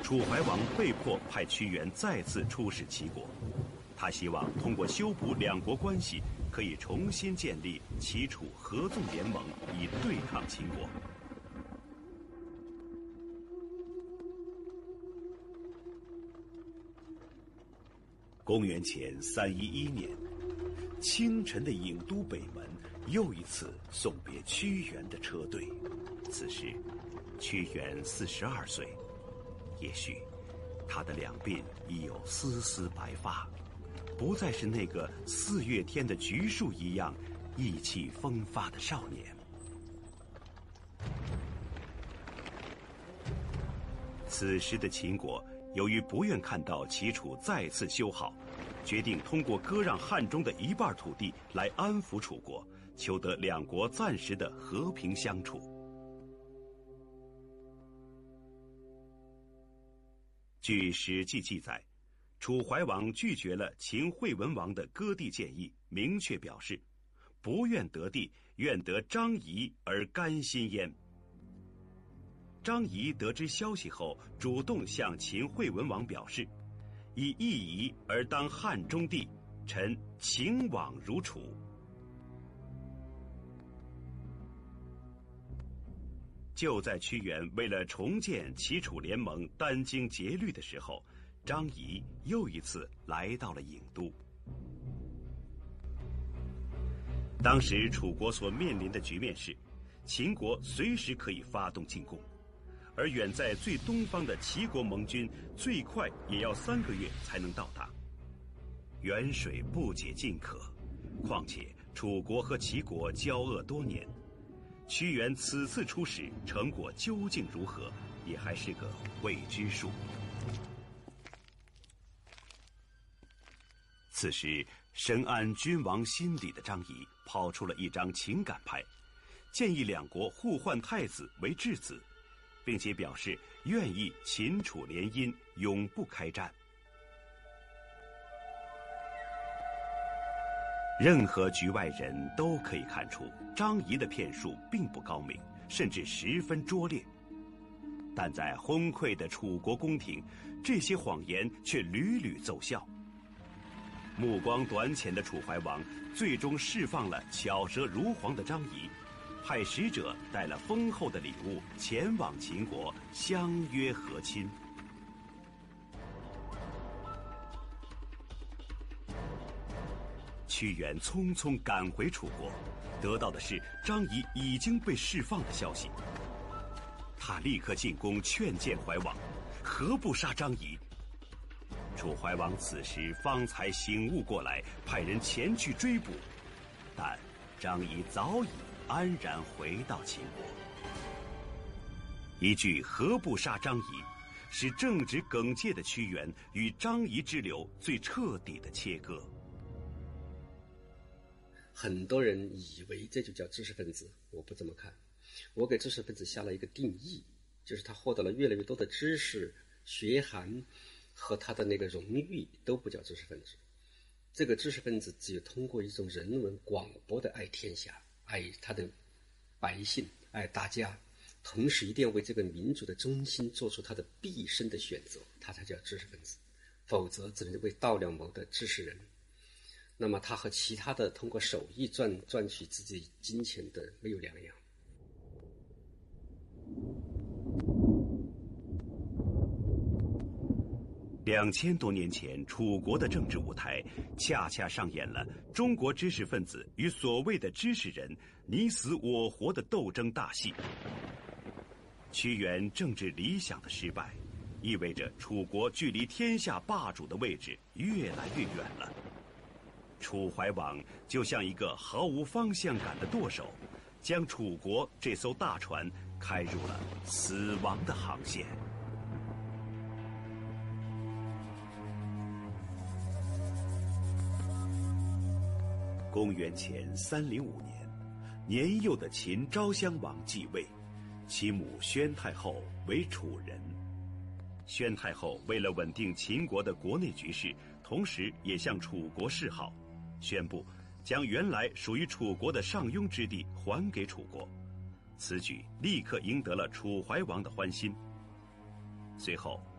楚怀王被迫派屈原再次出使齐国，他希望通过修补两国关系，可以重新建立齐楚合纵联盟，以对抗秦国。公元前311年，清晨的郢都北门又一次送别屈原的车队。此时，屈原42岁，也许他的两鬓已有丝丝白发，不再是那个4月天的橘树一样意气风发的少年。此时的秦国由于不愿看到齐楚再次修好，决定通过割让汉中的一半土地来安抚楚国，求得两国暂时的和平相处。据《史记》记载，楚怀王拒绝了秦惠文王的割地建议，明确表示不愿得地，愿得张仪而甘心焉。张仪得知消息后，主动向秦惠文王表示，以义夷而当汉中地，臣情往如楚。就在屈原为了重建齐楚联盟殚精竭虑的时候，张仪又一次来到了郢都。当时楚国所面临的局面是，秦国随时可以发动进攻，而远在最东方的齐国盟军最快也要3个月才能到达。远水不解近渴，况且楚国和齐国交恶多年，屈原此次出使成果究竟如何，也还是个未知数。此时深谙君王心理的张仪抛出了一张情感牌，建议两国互换太子为质子，并且表示愿意秦楚联姻，永不开战。任何局外人都可以看出，张仪的骗术并不高明，甚至十分拙劣。但在昏聩的楚国宫廷，这些谎言却屡屡奏效。目光短浅的楚怀王最终释放了巧舌如簧的张仪，派使者带了丰厚的礼物前往秦国，相约和亲。屈原匆匆赶回楚国，得到的是张仪已经被释放的消息。他立刻进宫劝谏怀王，何不杀张仪？楚怀王此时方才醒悟过来，派人前去追捕，但张仪早已安然回到秦国。一句何不杀张仪，使正直耿介的屈原与张仪之流最彻底的切割。 很多人以为这就叫知识分子，我不这么看。我给知识分子下了一个定义，就是他获得了越来越多的知识、学涵和他的那个荣誉，都不叫知识分子。这个知识分子只有通过一种人文广博的爱天下、爱他的百姓、爱大家，同时一定要为这个民族的中心做出他的毕生的选择，他才叫知识分子。否则只能为道两谋的知识人。那么他和其他的通过手艺赚取自己金钱的没有两样。 2000多年前，楚国的政治舞台恰恰上演了中国知识分子与所谓的知识人你死我活的斗争大戏。屈原政治理想的失败，意味着楚国距离天下霸主的位置越来越远了。楚怀王就像一个毫无方向感的舵手，将楚国这艘大船开入了死亡的航线。公元前305年，年幼的秦昭襄王继位，其母宣太后为楚人。宣太后为了稳定秦国的国内局势，同时也向楚国示好，宣布将原来属于楚国的上庸之地还给楚国。此举立刻赢得了楚怀王的欢心。随后